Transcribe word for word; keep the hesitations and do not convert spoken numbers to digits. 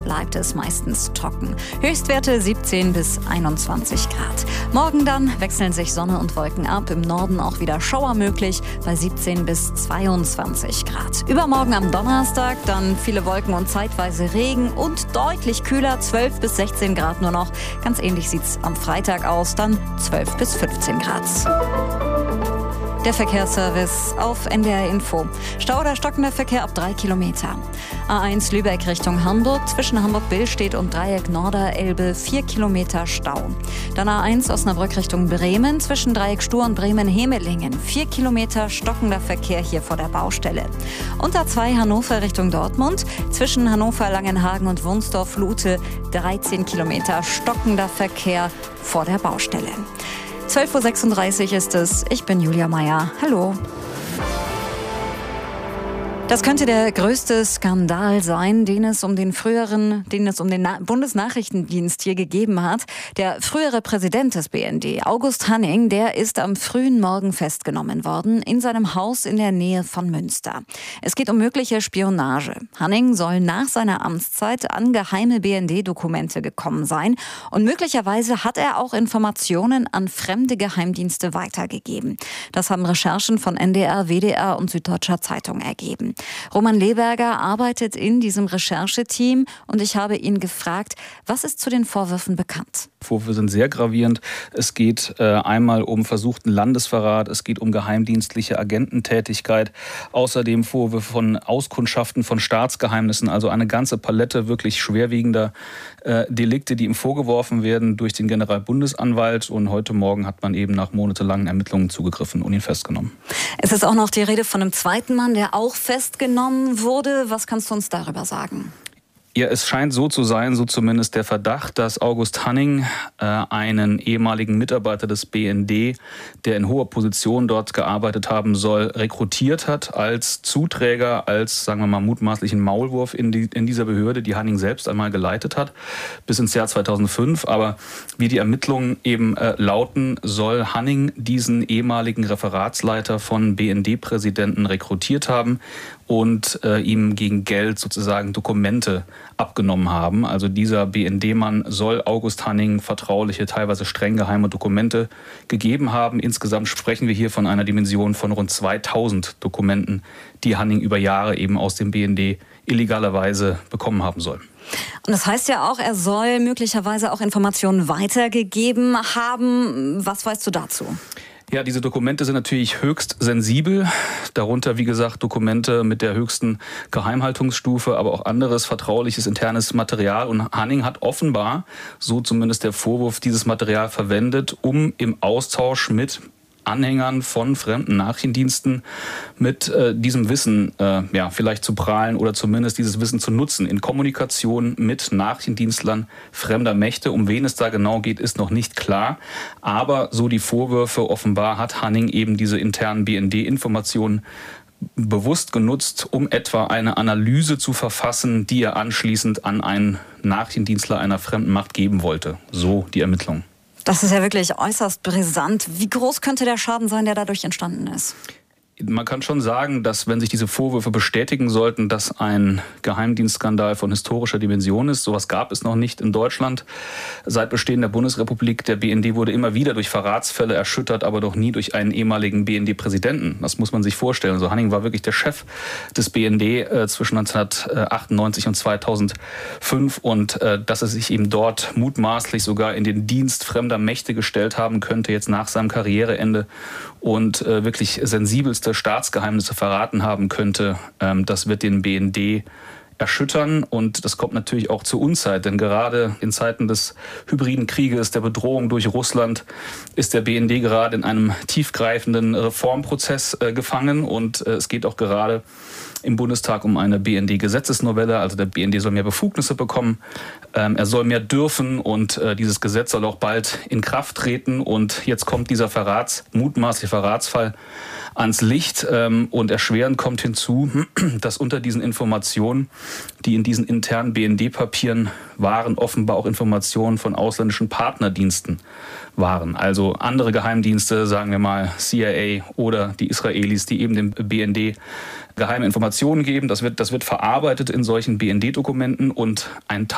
bleibt es meistens trocken. Höchstwerte siebzehn bis einundzwanzig Grad. Morgen dann wechseln sich Sonne und Wolken ab. Im Norden auch wieder Schauer möglich bei siebzehn bis zweiundzwanzig Grad. Übermorgen am Donnerstag dann viele Wolken und zeitweise Regen und deutlich kühler, zwölf bis sechzehn Grad nur noch. Ganz ähnlich sieht es am Freitag aus, dann zwölf bis fünfzehn Grad. Der Verkehrsservice auf N D R Info. Stau oder stockender Verkehr ab drei Kilometer. A eins Lübeck Richtung Hamburg. Zwischen Hamburg-Billstedt und Dreieck Norderelbe vier Kilometer Stau. Dann A eins Osnabrück Richtung Bremen. Zwischen Dreieck Stur und Bremen-Hemelingen. vier Kilometer stockender Verkehr hier vor der Baustelle. Und A zwei Hannover Richtung Dortmund. Zwischen Hannover, Langenhagen und Wunsdorf-Lute dreizehn Kilometer stockender Verkehr vor der Baustelle. zwölf Uhr sechsunddreißig ist es. Ich bin Julia Meyer. Hallo. Das könnte der größte Skandal sein, den es um den früheren, den es um den Na- Bundesnachrichtendienst hier gegeben hat. Der frühere Präsident des B N D, August Hanning, der ist am frühen Morgen festgenommen worden in seinem Haus in der Nähe von Münster. Es geht um mögliche Spionage. Hanning soll nach seiner Amtszeit an geheime B N D-Dokumente gekommen sein und möglicherweise hat er auch Informationen an fremde Geheimdienste weitergegeben. Das haben Recherchen von N D R, W D R und Süddeutscher Zeitung ergeben. Roman Leberger arbeitet in diesem Rechercheteam und ich habe ihn gefragt, was ist zu den Vorwürfen bekannt? Vorwürfe sind sehr gravierend. Es geht äh, einmal um versuchten Landesverrat, es geht um geheimdienstliche Agententätigkeit, außerdem Vorwürfe von Auskundschaften von Staatsgeheimnissen, also eine ganze Palette wirklich schwerwiegender äh, Delikte, die ihm vorgeworfen werden durch den Generalbundesanwalt. Und heute Morgen hat man eben nach monatelangen Ermittlungen zugegriffen und ihn festgenommen. Es ist auch noch die Rede von einem zweiten Mann, der auch festgenommen wurde. Was kannst du uns darüber sagen? Ja, es scheint so zu sein, so zumindest der Verdacht, dass August Hanning äh, einen ehemaligen Mitarbeiter des B N D, der in hoher Position dort gearbeitet haben soll, rekrutiert hat als Zuträger, als, sagen wir mal, mutmaßlichen Maulwurf in, die, in dieser Behörde, die Hanning selbst einmal geleitet hat, bis ins Jahr zweitausendfünf. Aber wie die Ermittlungen eben äh, lauten, soll Hanning diesen ehemaligen Referatsleiter von B N D-Präsidenten rekrutiert haben und äh, ihm gegen Geld sozusagen Dokumente abgenommen haben. Also dieser B N D-Mann soll August Hanning vertrauliche, teilweise streng geheime Dokumente gegeben haben. Insgesamt sprechen wir hier von einer Dimension von rund zweitausend Dokumenten, die Hanning über Jahre eben aus dem B N D illegalerweise bekommen haben soll. Und das heißt ja auch, er soll möglicherweise auch Informationen weitergegeben haben. Was weißt du dazu? Ja, diese Dokumente sind natürlich höchst sensibel. Darunter, wie gesagt, Dokumente mit der höchsten Geheimhaltungsstufe, aber auch anderes vertrauliches internes Material. Und Hanning hat offenbar, so zumindest der Vorwurf, dieses Material verwendet, um im Austausch mit Anhängern von fremden Nachrichtendiensten mit äh, diesem Wissen äh, ja, vielleicht zu prahlen oder zumindest dieses Wissen zu nutzen in Kommunikation mit Nachrichtendienstlern fremder Mächte. Um wen es da genau geht, ist noch nicht klar. Aber so die Vorwürfe, offenbar hat Hanning eben diese internen B N D-Informationen bewusst genutzt, um etwa eine Analyse zu verfassen, die er anschließend an einen Nachrichtendienstler einer fremden Macht geben wollte. So die Ermittlungen. Das ist ja wirklich äußerst brisant. Wie groß könnte der Schaden sein, der dadurch entstanden ist? Man kann schon sagen, dass wenn sich diese Vorwürfe bestätigen sollten, dass ein Geheimdienstskandal von historischer Dimension ist. Sowas gab es noch nicht in Deutschland. Seit Bestehen der Bundesrepublik, der B N D wurde immer wieder durch Verratsfälle erschüttert, aber doch nie durch einen ehemaligen B N D-Präsidenten. Das muss man sich vorstellen. Also Hanning war wirklich der Chef des B N D äh, zwischen neunzehnhundertachtundneunzig und zweitausendfünf und äh, dass er sich eben dort mutmaßlich sogar in den Dienst fremder Mächte gestellt haben könnte, jetzt nach seinem Karriereende und äh, wirklich sensibelste Staatsgeheimnisse verraten haben könnte, ähm, das wird den B N D erschüttern und das kommt natürlich auch zur Unzeit, denn gerade in Zeiten des hybriden Krieges, der Bedrohung durch Russland, ist der B N D gerade in einem tiefgreifenden Reformprozess äh, gefangen und äh, es geht auch gerade im Bundestag um eine B N D-Gesetzesnovelle, also der B N D soll mehr Befugnisse bekommen, ähm, er soll mehr dürfen und äh, dieses Gesetz soll auch bald in Kraft treten und jetzt kommt dieser Verrats, mutmaßliche Verratsfall ans Licht ähm, und erschwerend kommt hinzu, dass unter diesen Informationen, die in diesen internen B N D-Papieren waren, offenbar auch Informationen von ausländischen Partnerdiensten waren. Also andere Geheimdienste, sagen wir mal C I A oder die Israelis, die eben dem B N D geheime Informationen geben. Das wird, das wird verarbeitet in solchen B N D-Dokumenten und ein Teil